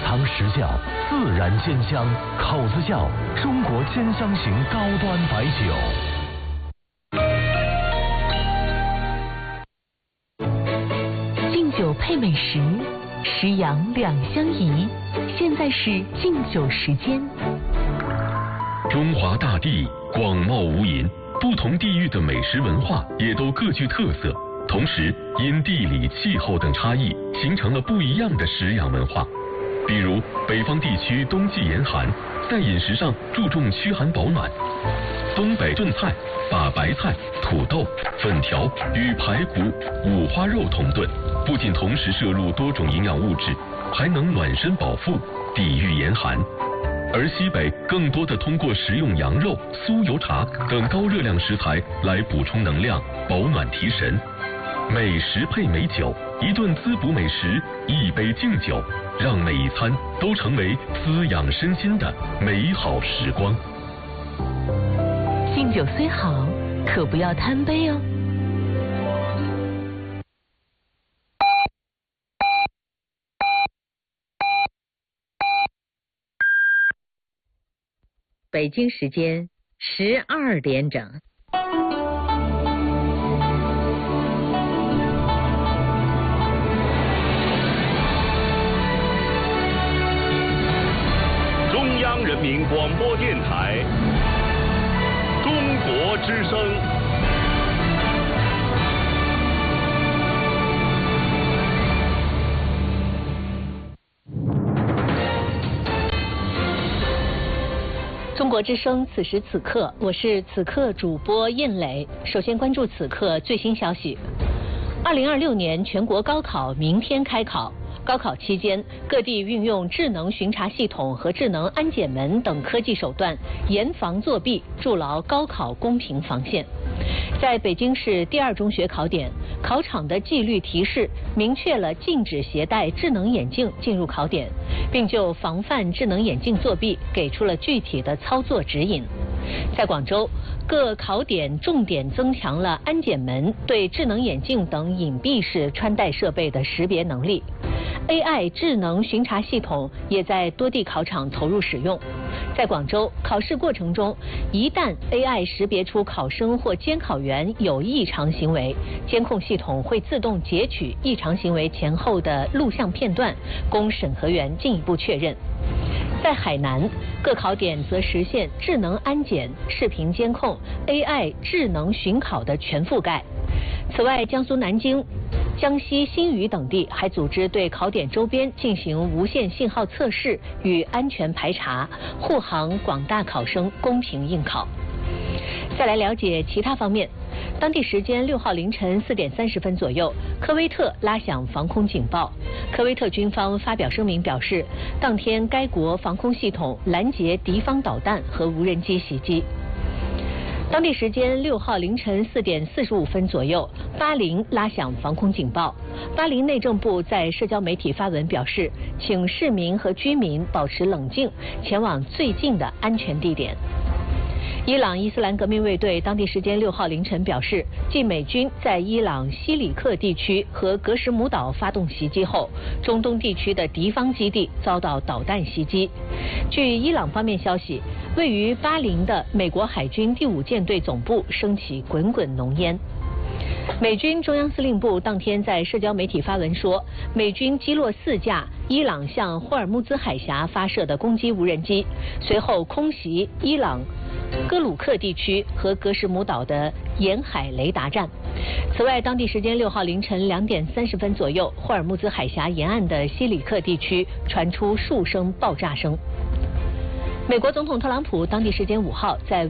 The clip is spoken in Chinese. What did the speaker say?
藏实窖，自然鲜香。口子窖，中国鲜香型高端白酒。 敬酒配美食，食养两相宜。现在是敬酒时间。 中华大地广袤无垠，不同地域的美食文化也都各具特色，同时因地理、气候等差异，形成了不一样的食养文化。比如北方地区冬季严寒，在饮食上注重驱寒保暖。东北炖菜把白菜、土豆、粉条与排骨、五花肉同炖，不仅同时摄入多种营养物质，还能暖身饱腹，抵御严寒。而西北更多的通过食用羊肉、酥油茶等高热量食材来补充能量、保暖提神。美食配美酒，一顿滋补美食，一杯敬酒，让每一餐都成为滋养身心的美好时光。 敬酒虽好，可不要贪杯哦。北京时间12点整。 中央人民广播电台中国之声。 中国之声，此时此刻，我是此刻主播印磊。首先关注此刻最新消息。2026年全国高考明天开考。高考期间，各地运用智能巡查系统和智能安检门等科技手段，严防作弊，筑牢高考公平防线。在北京市第二中学考点，考场的纪律提示明确了禁止携带智能眼镜进入考点，并就防范智能眼镜作弊给出了具体的操作指引。在广州，各考点重点增强了安检门对智能眼镜等隐蔽式穿戴设备的识别能力。AI 智能巡查系统也在多地考场投入使用。在广州，考试过程中，一旦 AI 识别出考生或监考员有异常行为，监控系统会自动截取异常行为前后的录像片段，供审核员进一步确认。在海南，各考点则实现智能安检、视频监控、AI 智能巡考的全覆盖。此外，江苏南京、江西新余等地还组织对考点周边进行无线信号测试与安全排查，护航广大考生公平应考。再来了解其他方面。当地时间6号凌晨4点30分左右，科威特拉响防空警报。科威特军方发表声明表示，当天该国防空系统拦截敌方导弹和无人机袭击。当地时间6号凌晨4点45分左右，巴林拉响防空警报。巴林内政部在社交媒体发文表示，请市民和居民保持冷静，前往最近的安全地点。伊朗伊斯兰革命卫队当地时间6号凌晨表示，继美军在伊朗西里克地区和格什姆岛发动袭击后，中东地区的敌方基地遭到导弹袭击。据伊朗方面消息，位于巴林的美国海军第5舰队总部升起滚滚浓烟。美军中央司令部当天在社交媒体发文说，美军击落4架伊朗向霍尔木兹海峡发射的攻击无人机，随后空袭伊朗哥鲁克地区和格什姆岛的沿海雷达站。此外，当地时间6号凌晨2点30分左右，霍尔木兹海峡沿岸的西里克地区传出数声爆炸声。美国总统特朗普当地时间5号在